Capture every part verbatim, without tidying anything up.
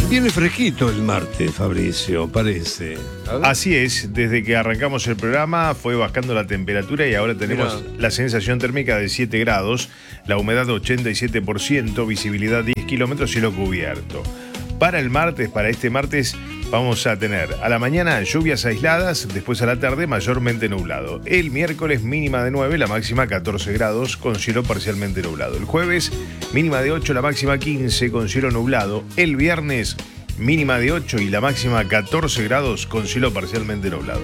Viene fresquito el martes, Fabricio, parece. Así es, desde que arrancamos el programa fue bajando la temperatura y ahora tenemos Mirá. la sensación térmica de siete grados, la humedad ochenta y siete por ciento, visibilidad diez kilómetros, cielo cubierto. Para el martes, para este martes, vamos a tener a la mañana lluvias aisladas, después a la tarde mayormente nublado. El miércoles mínima de nueve, la máxima catorce grados, con cielo parcialmente nublado. El jueves mínima de ocho, la máxima quince, con cielo nublado. El viernes mínima de ocho y la máxima catorce grados, con cielo parcialmente nublado.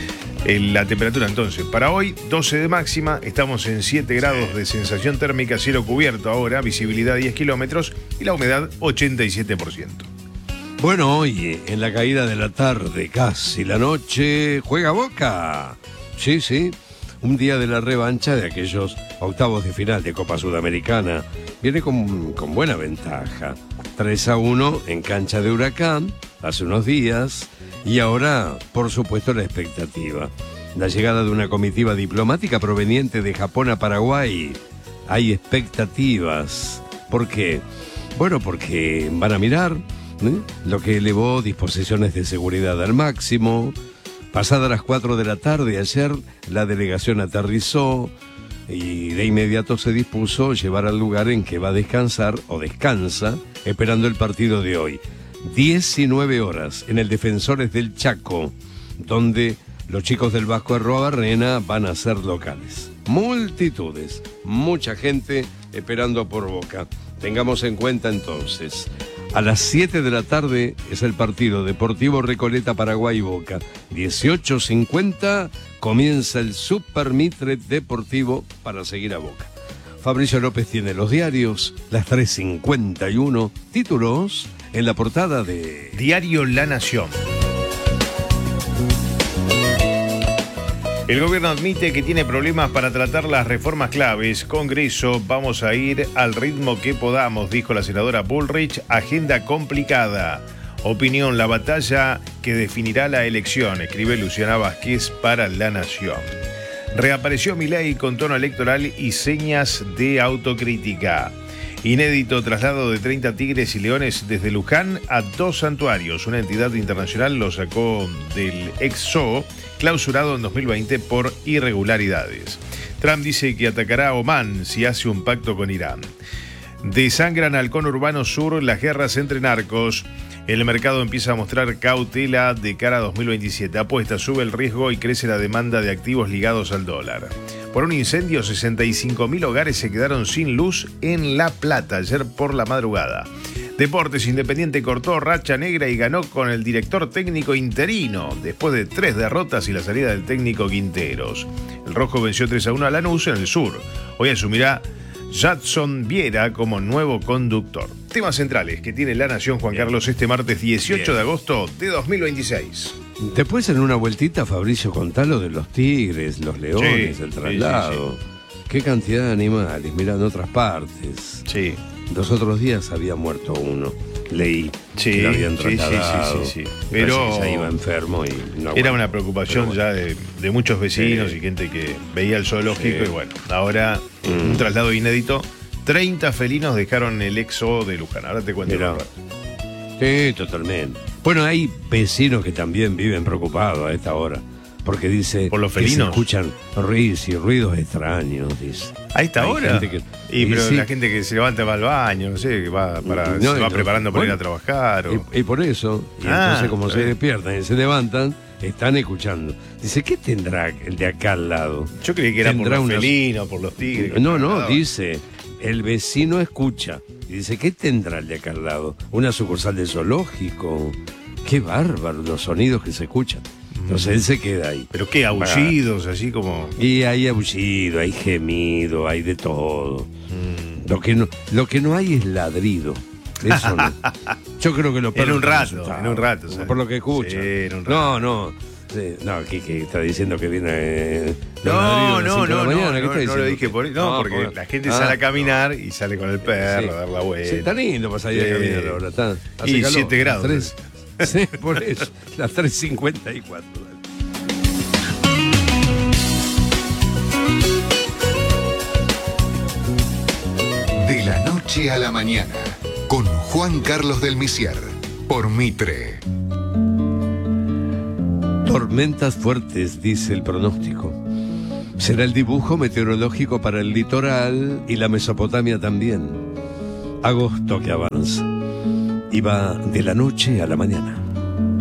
La temperatura entonces, para hoy, doce de máxima, estamos en siete grados de sensación térmica, cielo cubierto ahora, visibilidad diez kilómetros y la humedad ochenta y siete por ciento. Bueno, hoy, en la caída de la tarde, casi la noche, juega Boca. Sí, sí, un día de la revancha de aquellos octavos de final de Copa Sudamericana. Viene con, con buena ventaja. tres a uno en cancha de Huracán, hace unos días. Y ahora, por supuesto, la expectativa. La llegada de una comitiva diplomática proveniente de Japón a Paraguay. Hay expectativas. ¿Por qué? Bueno, porque van a mirar ¿eh? lo que elevó disposiciones de seguridad al máximo. Pasadas las cuatro de la tarde ayer, la delegación aterrizó y de inmediato se dispuso a llevar al lugar en que va a descansar o descansa, esperando el partido de hoy. diecinueve horas en el Defensores del Chaco, donde los chicos del Vasco Arrobarrena van a ser locales. Multitudes, mucha gente esperando por Boca. Tengamos en cuenta entonces, a las siete de la tarde es el partido Deportivo Recoleta Paraguay Boca. dieciocho cincuenta comienza el Super Mitre Deportivo para seguir a Boca. Fabricio López tiene los diarios, las tres cincuenta y uno, títulos en la portada de Diario La Nación. El gobierno admite que tiene problemas para tratar las reformas claves. Congreso, vamos a ir al ritmo que podamos, dijo la senadora Bullrich. Agenda complicada. Opinión, la batalla que definirá la elección, escribe Luciana Vázquez para La Nación. Reapareció Milei con tono electoral y señas de autocrítica. Inédito traslado de treinta tigres y leones desde Luján a dos santuarios. Una entidad internacional lo sacó del ex zoo, clausurado en dos mil veinte por irregularidades. Trump dice que atacará a Omán si hace un pacto con Irán. Desangran al conurbano sur las guerras entre narcos. El mercado empieza a mostrar cautela de cara a dos mil veintisiete. Apuesta, sube el riesgo y crece la demanda de activos ligados al dólar. Por un incendio, sesenta y cinco mil hogares se quedaron sin luz en La Plata ayer por la madrugada. Deportes, Independiente cortó racha negra y ganó con el director técnico interino, después de tres derrotas y la salida del técnico Quinteros. El rojo venció tres a uno a Lanús en el sur. Hoy asumirá Jadson Viera como nuevo conductor. Temas centrales que tiene La Nación, Juan Bien. Carlos, este martes dieciocho Bien. de agosto de dos mil veintiséis. Después en una vueltita, Fabricio, contá lo de los tigres, los leones, sí, el traslado. Sí, sí, sí. Qué cantidad de animales, mirá, en otras partes. Sí. Los otros días había muerto uno. Leí sí, que lo habían sí, trasladado. Sí, sí, sí, sí. Pero se iba enfermo y no era bueno. una preocupación bueno. ya de, de muchos vecinos sí. y gente que veía el zoológico sí. y bueno, ahora mm. un traslado inédito. treinta felinos dejaron el ex zoo de Luján. Ahora te cuento. Mirá. Sí, totalmente. Bueno, hay vecinos que también viven preocupados a esta hora. Porque dice ¿por los felinos? Que se escuchan ruidos y ruidos extraños, dice. ¿A esta hay hora? Que, y, y pero sí. la gente que se levanta va al baño, no sé, que va para, no, se va no, preparando para bueno, ir a trabajar. O... Y, y por eso, y ah, entonces como sí. se despiertan y se levantan, están escuchando. Dice, ¿qué tendrá el de acá al lado? Yo creí que era por los unas... felinos, por los tigres. No, no, dice, el vecino escucha. Y dice, ¿qué tendrá el de acá al lado? ¿Una sucursal de zoológico? Qué bárbaro los sonidos que se escuchan. Entonces él se queda ahí. ¿Pero qué? ¿Aullidos? Así como... Y hay aullido, hay gemido, hay de todo. Mm. Lo que no, lo que no hay es ladrido. Eso no. Yo creo que lo En un rato, en un rato. ¿sabes? Por lo que escucha. Sí, en un rato. No, no. Sí, no, Quique está diciendo que viene... Eh, no, no, no, mañana, no, no, no lo dije por eso. No, no, porque por... la gente ah, sale a caminar no. y sale con el perro sí. a dar la vuelta. Sí, está lindo para salir sí. a caminar ahora. Está, hace y calor, siete grados. tres, sí, por eso. Las tres cincuenta y cuatro. De la noche a la mañana, con Juan Carlos del Misier, por Mitre. Tormentas fuertes, dice el pronóstico. Será el dibujo meteorológico para el litoral y la Mesopotamia también. Agosto que avanza y va de la noche a la mañana.